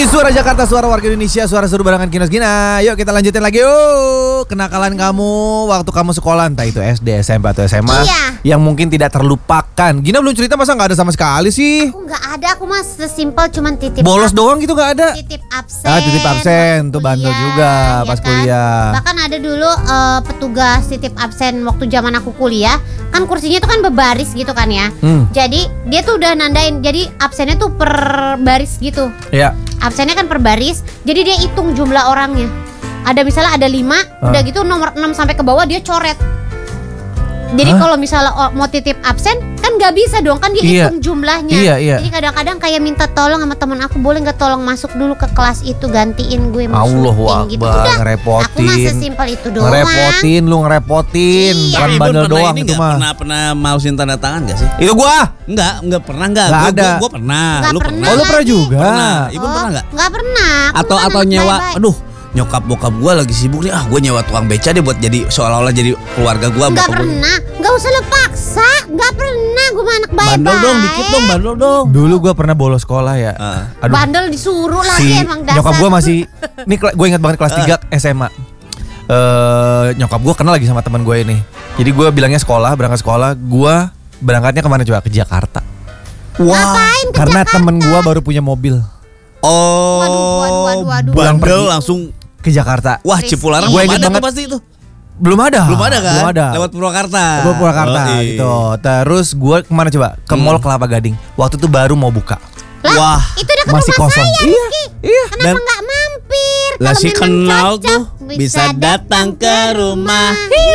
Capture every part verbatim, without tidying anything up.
Suara Jakarta, suara warga Indonesia, suara seru barengan Kinos Gina. Yuk kita lanjutin lagi yuk. Kenakalan kamu waktu kamu sekolah, entah itu S D, S M P atau S M A, Iya. yang mungkin tidak terlupakan. Gina belum cerita, masa gak ada sama sekali sih? Aku nggak ada, aku mah sesimpel cuman titip Bolos ab- doang gitu gak ada? Titip absen. Ah, titip absen, waktu tuh bandel kuliah, juga ya pas kan? kuliah. Bahkan ada dulu eh, petugas titip absen waktu zaman aku kuliah. Kan kursinya tuh kan berbaris gitu kan ya. Hmm. Jadi dia tuh udah nandain, jadi absennya tuh per baris gitu. Ya. Absennya kan per baris, jadi dia hitung jumlah orangnya. Ada misalnya ada lima, Ah. udah gitu nomor enam sampai ke bawah dia coret. Jadi Hah? kalau misalnya oh, mau titip absen kan nggak bisa dong, kan dia Iya. hitung jumlahnya. Iya, iya. Jadi kadang-kadang kayak minta tolong sama teman aku, boleh nggak tolong masuk dulu ke kelas itu, gantiin gue mau Allahu syuting gitu. Akbar, Udah, aku mah ngerepotin. sesimpel itu doang. Ngerepotin, lu ngerepotin. Iya. Bukan Tapi Ibon bandel pernah doang ini itu nggak? mah. Pernah pernah malesin tanda tangan gak sih? Itu gua. Enggak, enggak pernah enggak. Nggak Gua, ada. gua, gua pernah. Nggak Lu pernah. Oh, lu pernah lagi. juga? Pernah. Ibon Oh, pernah enggak? Nggak pernah. Aku Atau mah atau anak nyewa, baik-baik. aduh, nyokap bokap gua lagi sibuk nih. Ah, gua nyewa tukang beca deh buat jadi seolah-olah jadi keluarga gua. Nggak bokap gua. pernah, nggak usah lu paksa. Nggak pernah, gue mah anak baik-baik. Bandel dong, dikit dong, bandel dong. Dulu gua pernah bolos sekolah ya. Ah. Aduh. Bandel disuruh Si lagi emang dasar. nyokap gua masih, nih gue ingat banget kelas tiga S M A. Eh nyokap gua kenal lagi sama teman gue ini. Jadi gua bilangnya sekolah, berangkat sekolah, gua berangkatnya kemana coba? Ke Jakarta. Wah. Ngapain ke Karena Jakarta? temen gua baru punya mobil Oh. Waduh, waduh, waduh, waduh. Pulang Bandel pergi. langsung. ke Jakarta. Wah, Rizky. Cipularang Gua belum inget ada banget. tuh pasti itu. Belum ada. Belum ada kan? Belum ada. Lewat Purwakarta. Gua Purwakarta Oh, iya. gitu. Terus gua kemana coba? Ke Hmm. Mall Kelapa Gading. Waktu itu baru mau buka. Lah, Wah. itu dekat Masih rumah kosong. saya, Iya. Rizky. Iya. Kenapa Dan- nggak mampir? Lah Kalau si memang kenal cocok, tuh bisa datang ke rumah.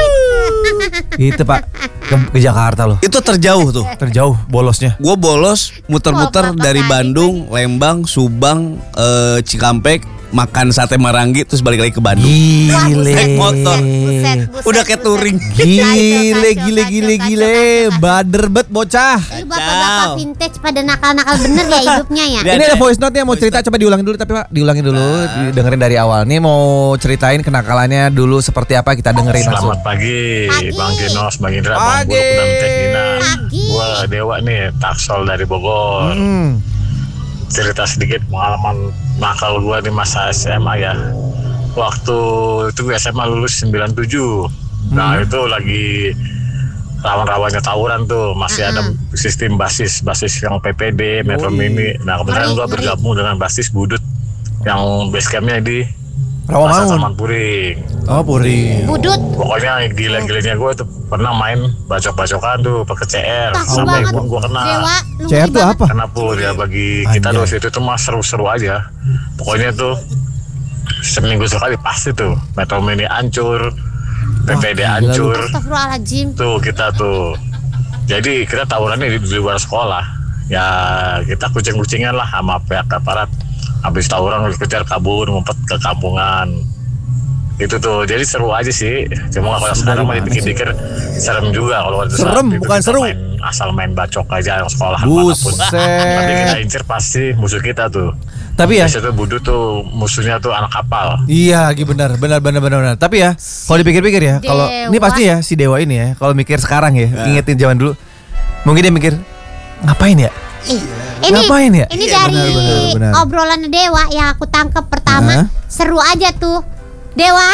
Itu Pak, ke, ke Jakarta loh. Itu terjauh tuh. Terjauh bolosnya. Gue bolos muter-muter Wah, dari berapa kali Bandung, Lembang, Subang, eh, Cikampek, makan sate Maranggi, terus balik lagi ke Bandung. Wah, Gile. buset, Naik motor. buset, buset, Udah kayak buset. touring. Gile, Kacau, gile, kacau, gile, kacau, gile. kacau, kacau. Bader bet bocah. Ini bapak-bapak vintage pada nakal-nakal bener ya hidupnya ya. Dia- Ini ada voice note-nya mau cerita, coba diulangin dulu tapi Pak, diulangin dulu, dengerin dari awal. Nih mau ceritain kenakalannya dulu seperti apa, kita dengerin langsung. Selamat pagi, Pagi. Bang Kinos, Bang Indra, Bang Pagi. Buruk, dan Teh Gina. Pagi. Gua Dewa nih, Taksol dari Bogor. Hmm. Cerita sedikit pengalaman nakal gua di masa S M A ya. Waktu itu S M A lulus sembilan tujuh. Nah itu lagi rawan-rawannya tawuran tuh. Masih ada sistem basis, basis yang P P D, Metro Mini. Nah kebetulan Ngeri, gua ngeri. bergabung dengan basis Budut yang base campnya di Pasar Rawamangun. Taman Puring. Oh, Puri. Budut. Pokoknya gila-gilanya gue tuh pernah main bacok-bacokan tuh pakai C R Takut sampai banget. gue gue kena Dewa, lu C R ngeri tuh banget. apa? kena pul ya bagi kita Anjay. tuh situ tuh mah seru-seru aja. Pokoknya tuh seminggu sekali pasti tuh Metro Mini hancur, P P D hancur, Astagfirullahaladzim. tuh kita tuh. Jadi kita tawurannya di, di luar sekolah. Ya kita kucing-kucingan lah sama pihak aparat. Habis tawuran kejar kabur ngumpet ke kampungan. Itu tuh, jadi seru aja sih. Cuma kalau sekarang mah dipikir-pikir serem juga kalau waktu saat Serem, itu bukan kita seru. main, asal main bacok aja yang sekolah manapun. Tapi kita Buset. incer pasti musuh kita tuh. Tapi ya, Biasanya tuh Budut tuh musuhnya tuh anak kapal. iya, gitu benar, benar, benar, benar, benar. Tapi ya, kalau dipikir-pikir ya, kalau ini Dewa. pasti ya si Dewa ini ya, kalau mikir sekarang ya, ingetin zaman dulu, mungkin dia mikir ngapain ya? Ih, ini Ngapain ya? ini Iya, dari benar, benar, benar. obrolan Dewa yang aku tangkap pertama, Hah? seru aja tuh. Dewa,